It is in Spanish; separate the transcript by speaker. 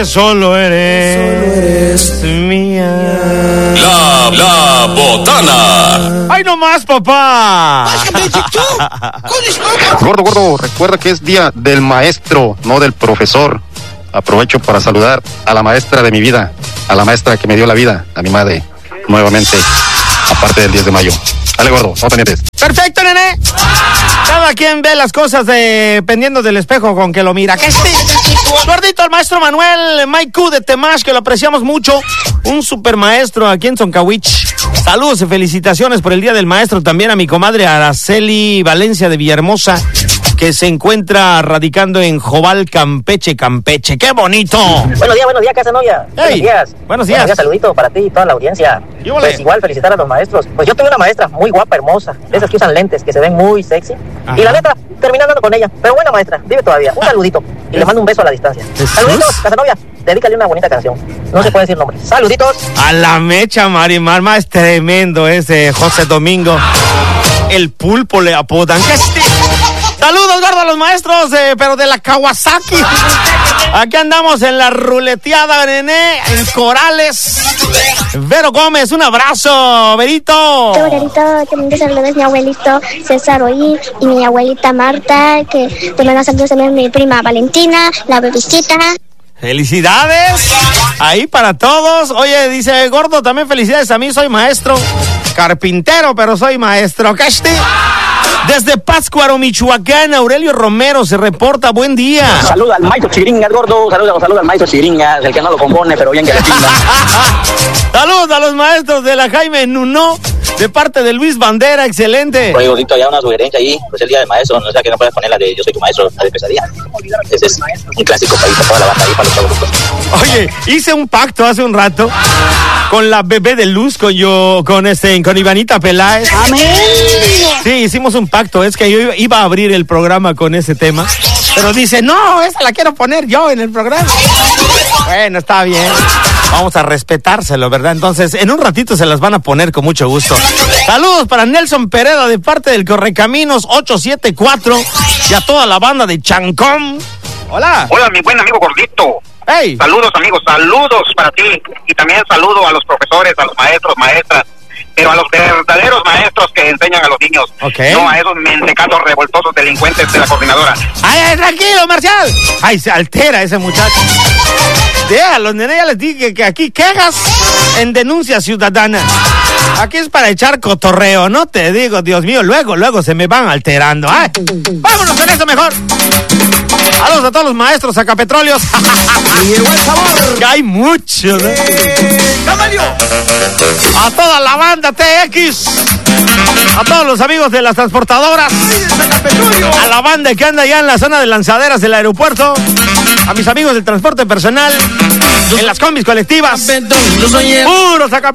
Speaker 1: que solo eres mía.
Speaker 2: La botana.
Speaker 1: ¡Ay, no más, papá!
Speaker 3: Gordo, recuerda que es día del maestro, no del profesor. Aprovecho para saludar a la maestra de mi vida, a la maestra que me dio la vida, a mi madre, nuevamente, aparte del 10 de mayo. Dale, gordo, no pendientes.
Speaker 1: ¡Perfecto, nene! Cada quien ve las cosas dependiendo del espejo con que lo mira. ¿Qué Gordito, el maestro Manuel Maiku de Temash, que lo apreciamos mucho. Un super maestro aquí en Zoncawich. Saludos y felicitaciones por el Día del Maestro. También a mi comadre Araceli Valencia de Villahermosa, que se encuentra radicando en Jobal, Campeche. ¡Qué bonito!
Speaker 4: Buenos días, casa novia.
Speaker 1: Hey, buenos días.
Speaker 4: Saludito para ti y toda la audiencia. Pues igual felicitar a los maestros. Pues yo tuve una maestra muy guapa, hermosa, de esas que usan lentes, que se ven muy sexy. Ajá. Y la neta, terminé andando con ella. Pero buena maestra, vive todavía. Un saludito. Y le mando un beso a la distancia. Saluditos, casa novia. Dedícale una bonita canción. No se puede decir nombre. Saluditos.
Speaker 1: A la mecha, Marimarma, es tremendo ese José Domingo. El pulpo le apodan. Saludos, gordo, a los maestros, pero de la Kawasaki. Aquí andamos en la ruleteada, nene, en Corales. Vero Gómez, un abrazo, Verito.
Speaker 5: Verito, te mando saludos mi abuelito César Oí y mi abuelita Marta, que te mando saludos también mi prima Valentina, la bebisquita.
Speaker 1: ¡Felicidades! Ahí para todos. Oye, dice Gordo, también felicidades a mí, soy maestro. Carpintero, pero soy maestro. ¿Cachete? Desde Pátzcuaro, Michoacán, Aurelio Romero se reporta. Buen día.
Speaker 4: Saluda al maestro Chigringas, gordo. Saluda al maestro Chigringas, el que no lo compone, pero bien que le pinta.
Speaker 1: Saludos a los maestros de la Jaime Nuno, de parte de Luis Bandera, excelente.
Speaker 4: Oye, gordito, ya una sugerencia ahí, pues el día del maestro, no sé que no puedes poner la de Yo soy tu maestro, la de Pesadilla. Ese es un clásico para toda la banda ahí, para los chavos.
Speaker 1: Oye, hice un pacto hace un rato con la bebé de luz, con Ivanita Peláez.
Speaker 5: Amén.
Speaker 1: Sí, hicimos un pacto, es que yo iba a abrir el programa con ese tema, pero dice, no, esa la quiero poner yo en el programa. Bueno, está bien, vamos a respetárselo, ¿verdad? Entonces, en un ratito se las van a poner con mucho gusto. Saludos para Nelson Pereda de parte del Correcaminos 874 y a toda la banda de Chancón. Hola.
Speaker 6: Hola, mi buen amigo Gordito.
Speaker 1: Hey.
Speaker 6: Saludos, amigos, saludos para ti. Y también saludo a los profesores, a los maestros, maestras, pero a los verdaderos maestros que enseñan a los niños.
Speaker 1: Okay.
Speaker 6: No a esos mentecatos revoltosos delincuentes de la coordinadora.
Speaker 1: ¡Ay, tranquilo, Marcial! ¡Ay, se altera ese muchacho! Déjalo, nene, ya les dije que aquí quejas en denuncia ciudadana. Aquí es para echar cotorreo, no te digo, Dios mío, luego se me van alterando. ¡Ay! ¡Vámonos con eso mejor! Saludos a todos los maestros Sacapetróleos. Y llegó el sabor. Que hay mucho, ¿no? ¡Camello! A toda la banda TX. A todos los amigos de las transportadoras. A la banda que anda ya en la zona de lanzaderas del aeropuerto. A mis amigos del transporte personal. En las combis colectivas. Puro Sacapetróleos.